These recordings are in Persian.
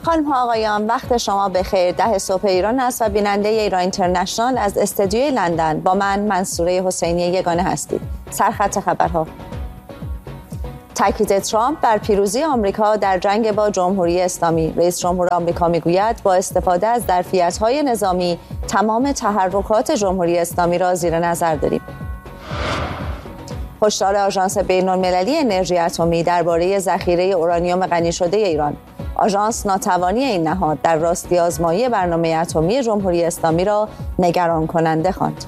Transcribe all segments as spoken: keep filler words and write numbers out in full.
خانم ها آقایان، وقت شما بخیر. ده صبح ایران است و بیننده ایران اینترنشنال از استودیوی لندن با من منصوره حسینی یگانه هستید. سرخط خبرها: تاکید ترامپ بر پیروزی آمریکا در جنگ با جمهوری اسلامی. رئیس جمهور آمریکا میگوید با استفاده از ظرفیت‌های نظامی تمام تحرکات جمهوری اسلامی را زیر نظر داریم. هشدار آژانس بین‌المللی انرژی اتمی درباره ذخیره اورانیوم غنی شده ایران. آژانس ناتوانی این نهاد در راستی آزمایی برنامه اتمی جمهوری اسلامی را نگران کننده خواند.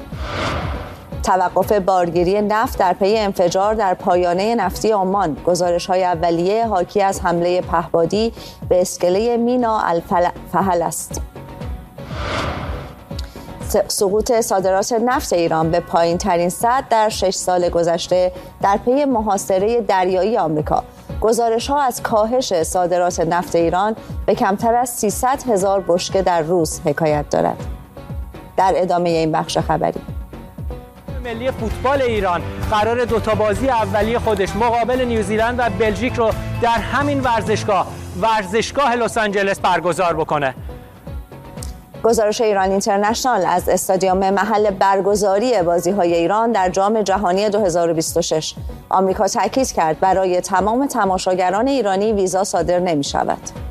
توقف بارگیری نفت در پی انفجار در پایانه نفتی عمان. گزارش‌های اولیه حاکی از حمله پهپادی به اسکله مینا الفحل است. سقوط صادرات نفت ایران به پایین ترین سطح در شش سال گذشته در پی محاصره دریایی آمریکا. گزارش‌ها از کاهش صادرات نفت ایران به کمتر از سیصد هزار بشکه در روز حکایت دارد. در ادامه این بخش خبری: ملی فوتبال ایران قرار دوتا بازی اولیه خودش مقابل نیوزیلند و بلژیک رو در همین ورزشگاه ورزشگاه لس آنجلس برگزار بکنه. گزارش ایران اینترنشنال از استادیوم محل برگزاری بازی‌های ایران در جام جهانی دو هزار و بیست و شش. آمریکا تاکید کرد برای تمام تماشاگران ایرانی ویزا صادر نمی‌شود.